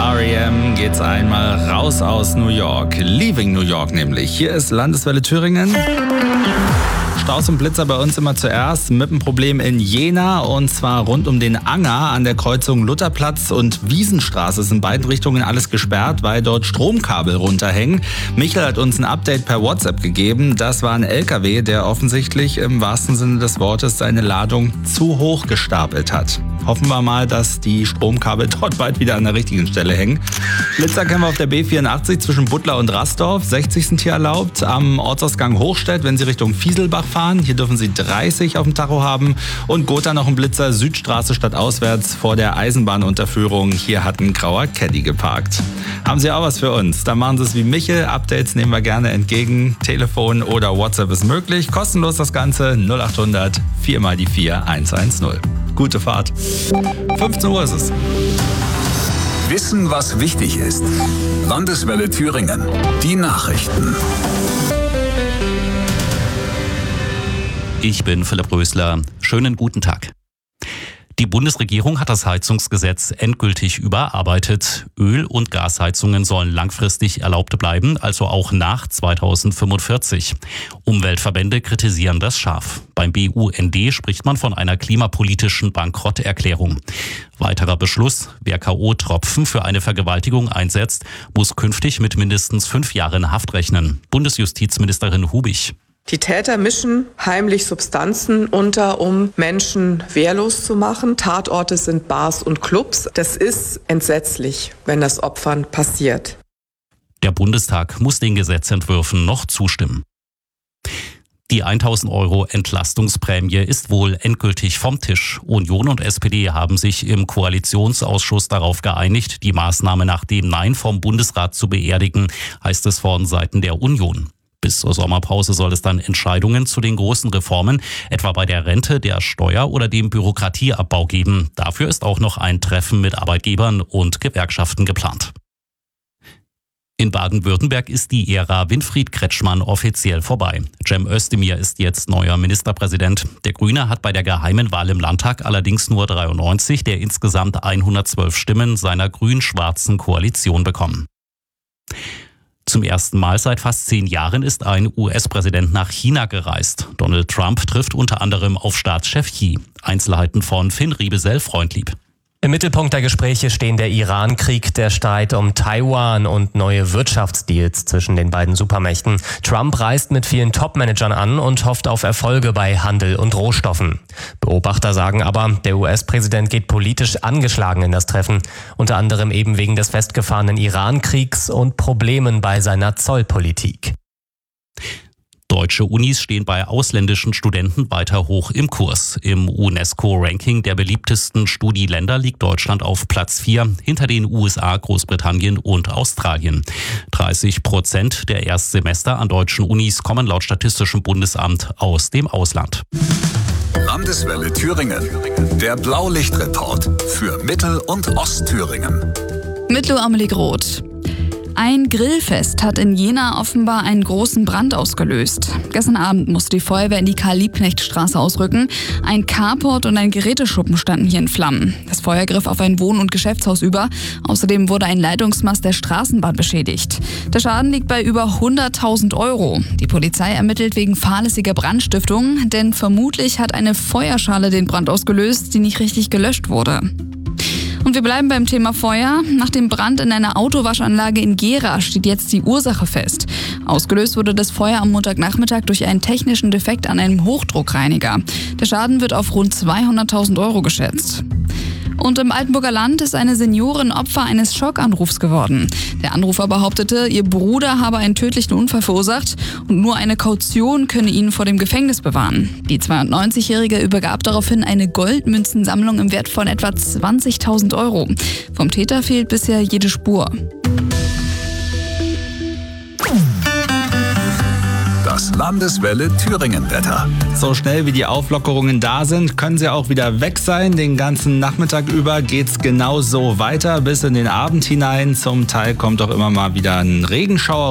R.E.M. geht's einmal raus aus New York. Leaving New York nämlich. Hier ist Landeswelle Thüringen. Staus und Blitzer bei uns immer zuerst mit einem Problem in Jena, und zwar rund um den Anger an der Kreuzung Lutherplatz und Wiesenstraße ist in beiden Richtungen alles gesperrt, weil dort Stromkabel runterhängen. Michael hat uns ein Update per WhatsApp gegeben. Das war ein LKW, der offensichtlich im wahrsten Sinne des Wortes seine Ladung zu hoch gestapelt hat. Hoffen wir mal, dass die Stromkabel dort bald wieder an der richtigen Stelle hängen. Blitzer kennen wir auf der B84 zwischen Butler und Rastorf. 60 sind hier erlaubt. Am Ortsausgang Hochstedt, wenn Sie Richtung Fieselbach fahren. Hier dürfen Sie 30 auf dem Tacho haben. Und Gotha noch ein Blitzer, Südstraße stadtauswärts vor der Eisenbahnunterführung. Hier hat ein grauer Caddy geparkt. Haben Sie auch was für uns? Dann machen Sie es wie Michel. Updates nehmen wir gerne entgegen. Telefon oder WhatsApp ist möglich. Kostenlos das Ganze. 0800 4 mal die 4 110. Gute Fahrt. 15 Uhr ist es. Wissen, was wichtig ist. Landeswelle Thüringen. Die Nachrichten. Ich bin Philipp Rösler. Schönen guten Tag. Die Bundesregierung hat das Heizungsgesetz endgültig überarbeitet. Öl- und Gasheizungen sollen langfristig erlaubt bleiben, also auch nach 2045. Umweltverbände kritisieren das scharf. Beim BUND spricht man von einer klimapolitischen Bankrotterklärung. Weiterer Beschluss: Wer K.O.-Tropfen für eine Vergewaltigung einsetzt, muss künftig mit mindestens 5 Jahren Haft rechnen. Bundesjustizministerin Hubig. Die Täter mischen heimlich Substanzen unter, um Menschen wehrlos zu machen. Tatorte sind Bars und Clubs. Das ist entsetzlich, wenn das Opfern passiert. Der Bundestag muss den Gesetzentwürfen noch zustimmen. Die 1.000 € Entlastungsprämie ist wohl endgültig vom Tisch. Union und SPD haben sich im Koalitionsausschuss darauf geeinigt, die Maßnahme nach dem Nein vom Bundesrat zu beerdigen, heißt es von Seiten der Union. Bis zur Sommerpause soll es dann Entscheidungen zu den großen Reformen, etwa bei der Rente, der Steuer- oder dem Bürokratieabbau geben. Dafür ist auch noch ein Treffen mit Arbeitgebern und Gewerkschaften geplant. In Baden-Württemberg ist die Ära Winfried Kretschmann offiziell vorbei. Cem Özdemir ist jetzt neuer Ministerpräsident. Der Grüne hat bei der geheimen Wahl im Landtag allerdings nur 93 der insgesamt 112 Stimmen seiner grün-schwarzen Koalition bekommen. Zum ersten Mal seit fast 10 Jahren ist ein US-Präsident nach China gereist. Donald Trump trifft unter anderem auf Staatschef Xi. Einzelheiten von Finn Riebesell-Freundlieb. Im Mittelpunkt der Gespräche stehen der Iran-Krieg, der Streit um Taiwan und neue Wirtschaftsdeals zwischen den beiden Supermächten. Trump reist mit vielen Top-Managern an und hofft auf Erfolge bei Handel und Rohstoffen. Beobachter sagen aber, der US-Präsident geht politisch angeschlagen in das Treffen. Unter anderem eben wegen des festgefahrenen Iran-Kriegs und Problemen bei seiner Zollpolitik. Deutsche Unis stehen bei ausländischen Studenten weiter hoch im Kurs. Im UNESCO-Ranking der beliebtesten Studieländer liegt Deutschland auf Platz 4, hinter den USA, Großbritannien und Australien. 30% der Erstsemester an deutschen Unis kommen laut Statistischem Bundesamt aus dem Ausland. Landeswelle Thüringen. Der Blaulichtreport für Mittel- und Ostthüringen. Mit Lou Amelie Groth. Ein Grillfest hat in Jena offenbar einen großen Brand ausgelöst. Gestern Abend musste die Feuerwehr in die Karl-Liebknecht-Straße ausrücken. Ein Carport und ein Geräteschuppen standen hier in Flammen. Das Feuer griff auf ein Wohn- und Geschäftshaus über. Außerdem wurde ein Leitungsmast der Straßenbahn beschädigt. Der Schaden liegt bei über 100.000 €. Die Polizei ermittelt wegen fahrlässiger Brandstiftung, denn vermutlich hat eine Feuerschale den Brand ausgelöst, die nicht richtig gelöscht wurde. Und wir bleiben beim Thema Feuer. Nach dem Brand in einer Autowaschanlage in Gera steht jetzt die Ursache fest. Ausgelöst wurde das Feuer am Montagnachmittag durch einen technischen Defekt an einem Hochdruckreiniger. Der Schaden wird auf rund 200.000 € geschätzt. Und im Altenburger Land ist eine Seniorin Opfer eines Schockanrufs geworden. Der Anrufer behauptete, ihr Bruder habe einen tödlichen Unfall verursacht und nur eine Kaution könne ihn vor dem Gefängnis bewahren. Die 92-Jährige übergab daraufhin eine Goldmünzensammlung im Wert von etwa 20.000 €. Vom Täter fehlt bisher jede Spur. Das Landeswelle Thüringen-Wetter. So schnell wie die Auflockerungen da sind, können sie auch wieder weg sein. Den ganzen Nachmittag über geht's genau so weiter bis in den Abend hinein. Zum Teil kommt auch immer mal wieder ein Regenschauer